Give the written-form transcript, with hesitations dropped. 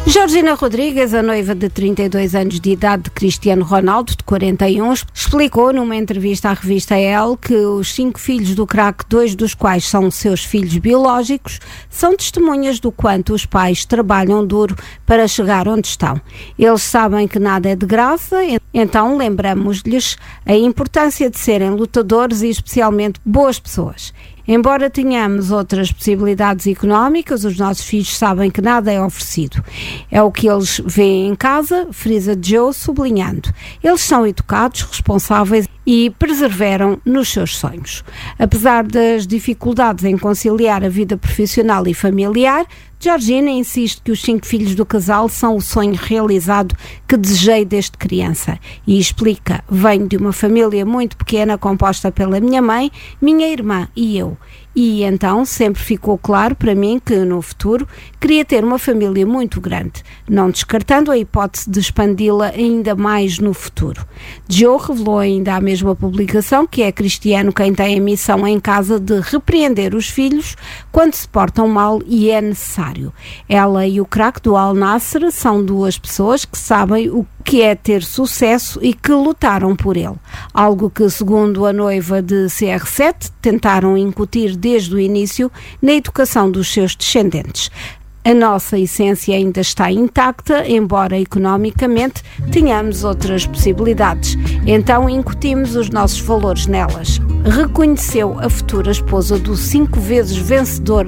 Georgina Rodrigues, a noiva de 32 anos de idade de Cristiano Ronaldo, de 41, explicou numa entrevista à revista Elle que os 5 filhos do craque, 2 dos quais são seus filhos biológicos, são testemunhas do quanto os pais trabalham duro para chegar onde estão. Eles sabem que nada é de graça, então lembramos-lhes a importância de serem lutadores e especialmente boas pessoas. Embora tenhamos outras possibilidades económicas, os nossos filhos sabem que nada é oferecido. É o que eles veem em casa, frisa Joe, sublinhando. Eles são educados, responsáveis e perseveram nos seus sonhos. Apesar das dificuldades em conciliar a vida profissional e familiar, Georgina insiste que os 5 filhos do casal são o sonho realizado que desejei desde criança e explica: venho de uma família muito pequena composta pela minha mãe, minha irmã e eu. E então sempre ficou claro para mim que no futuro queria ter uma família muito grande, não descartando a hipótese de expandi-la ainda mais no futuro. Joe revelou ainda à mesma publicação que é Cristiano quem tem a missão em casa de repreender os filhos quando se portam mal e é necessário. Ela e o craque do Al Nassr são 2 pessoas que sabem o que é ter sucesso e que lutaram por ele. Algo que, segundo a noiva de CR7, tentaram incutir desde o início na educação dos seus descendentes. A nossa essência ainda está intacta, embora economicamente tenhamos outras possibilidades. Então incutimos os nossos valores nelas. Reconheceu a futura esposa do 5 vezes vencedor